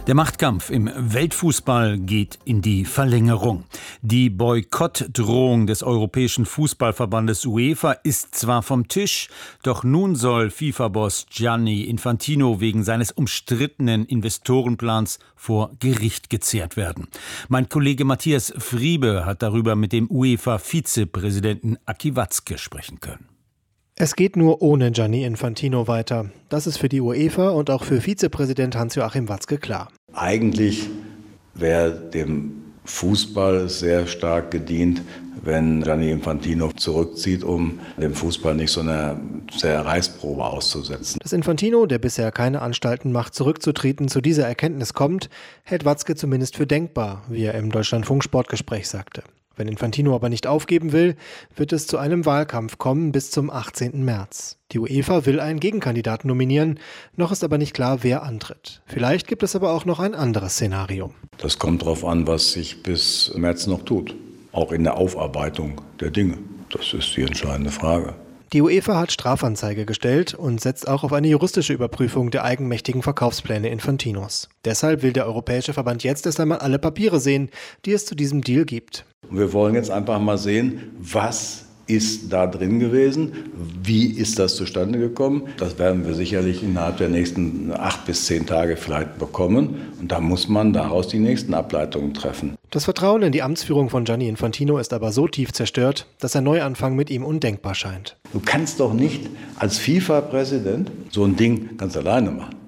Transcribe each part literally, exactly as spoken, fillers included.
Der Machtkampf im Weltfußball geht in die Verlängerung. Die Boykottdrohung des Europäischen Fußballverbandes UEFA ist zwar vom Tisch, doch nun soll FIFA-Boss Gianni Infantino wegen seines umstrittenen Investorenplans vor Gericht gezerrt werden. Mein Kollege Matthias Friebe hat darüber mit dem UEFA-Vizepräsidenten Aki Watzke sprechen können. Es geht nur ohne Gianni Infantino weiter. Das ist für die UEFA und auch für Vizepräsident Hans-Joachim Watzke klar. Eigentlich wäre dem Fußball sehr stark gedient, wenn Gianni Infantino zurückzieht, um dem Fußball nicht so eine sehr Reißprobe auszusetzen. Dass Infantino, der bisher keine Anstalten macht, zurückzutreten, zu dieser Erkenntnis kommt, hält Watzke zumindest für denkbar, wie er im Deutschlandfunk-Sportgespräch sagte. Wenn Infantino aber nicht aufgeben will, wird es zu einem Wahlkampf kommen bis zum achtzehnten März. Die UEFA will einen Gegenkandidaten nominieren, noch ist aber nicht klar, wer antritt. Vielleicht gibt es aber auch noch ein anderes Szenario. Das kommt darauf an, was sich bis März noch tut, auch in der Aufarbeitung der Dinge. Das ist die entscheidende Frage. Die UEFA hat Strafanzeige gestellt und setzt auch auf eine juristische Überprüfung der eigenmächtigen Verkaufspläne Infantinos. Deshalb will der Europäische Verband jetzt erst einmal alle Papiere sehen, die es zu diesem Deal gibt. Wir wollen jetzt einfach mal sehen, was ist da drin gewesen, wie ist das zustande gekommen. Das werden wir sicherlich innerhalb der nächsten acht bis zehn Tage vielleicht bekommen. Und da muss man daraus die nächsten Ableitungen treffen. Das Vertrauen in die Amtsführung von Gianni Infantino ist aber so tief zerstört, dass ein Neuanfang mit ihm undenkbar scheint. Du kannst doch nicht als FIFA-Präsident so ein Ding ganz alleine machen.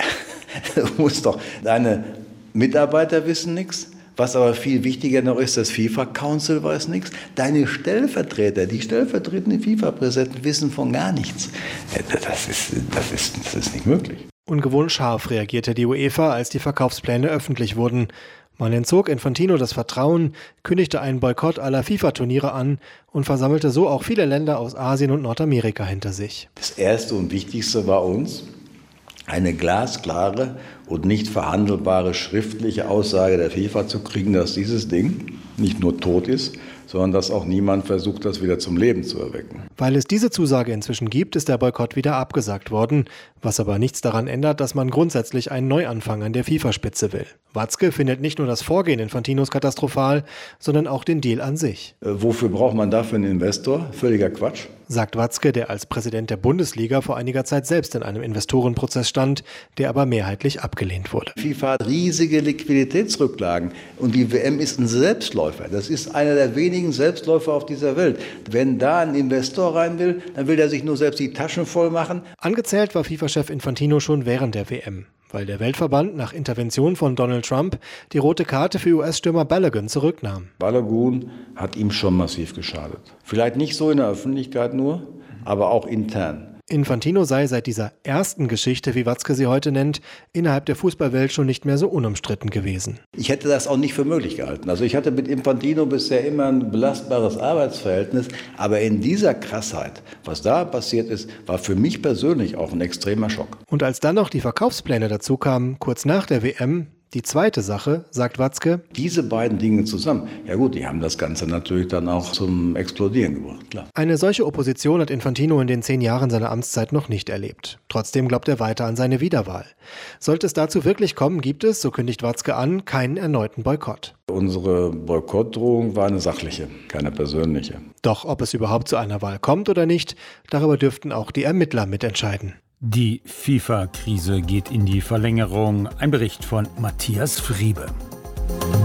Du musst doch, deine Mitarbeiter wissen nichts. Was aber viel wichtiger noch ist, das FIFA-Council weiß nichts. Deine Stellvertreter, die stellvertretenden FIFA-Präsidenten wissen von gar nichts. Das ist, das ist, das ist nicht möglich. Ungewohnt scharf reagierte die UEFA, als die Verkaufspläne öffentlich wurden. Man entzog Infantino das Vertrauen, kündigte einen Boykott aller FIFA-Turniere an und versammelte so auch viele Länder aus Asien und Nordamerika hinter sich. Das Erste und Wichtigste war uns, eine glasklare und nicht verhandelbare schriftliche Aussage der FIFA zu kriegen, dass dieses Ding nicht nur tot ist, sondern dass auch niemand versucht, das wieder zum Leben zu erwecken. Weil es diese Zusage inzwischen gibt, ist der Boykott wieder abgesagt worden, was aber nichts daran ändert, dass man grundsätzlich einen Neuanfang an der FIFA-Spitze will. Watzke findet nicht nur das Vorgehen Infantinos katastrophal, sondern auch den Deal an sich. Äh, wofür braucht man dafür einen Investor? Völliger Quatsch. Sagt Watzke, der als Präsident der Bundesliga vor einiger Zeit selbst in einem Investorenprozess stand, der aber mehrheitlich abgelehnt wurde. FIFA hat riesige Liquiditätsrücklagen und die W M ist ein Selbstläufer. Das ist einer der wenigen Selbstläufer auf dieser Welt. Wenn da ein Investor rein will, dann will er sich nur selbst die Taschen voll machen. Angezählt war FIFA-Chef Infantino schon während der W M, weil der Weltverband nach Intervention von Donald Trump die rote Karte für U S-Stürmer Balogun zurücknahm. Balogun hat ihm schon massiv geschadet. Vielleicht nicht so in der Öffentlichkeit nur, aber auch intern. Infantino sei seit dieser ersten Geschichte, wie Watzke sie heute nennt, innerhalb der Fußballwelt schon nicht mehr so unumstritten gewesen. Ich hätte das auch nicht für möglich gehalten. Also ich hatte mit Infantino bisher immer ein belastbares Arbeitsverhältnis, aber in dieser Krassheit, was da passiert ist, war für mich persönlich auch ein extremer Schock. Und als dann noch die Verkaufspläne dazu kamen, kurz nach der W M, die zweite Sache, sagt Watzke, diese beiden Dinge zusammen, ja gut, die haben das Ganze natürlich dann auch zum Explodieren gebracht, klar. Eine solche Opposition hat Infantino in den zehn Jahren seiner Amtszeit noch nicht erlebt. Trotzdem glaubt er weiter an seine Wiederwahl. Sollte es dazu wirklich kommen, gibt es, so kündigt Watzke an, keinen erneuten Boykott. Unsere Boykottdrohung war eine sachliche, keine persönliche. Doch ob es überhaupt zu einer Wahl kommt oder nicht, darüber dürften auch die Ermittler mitentscheiden. Die FIFA-Krise geht in die Verlängerung. Ein Bericht von Matthias Friebe.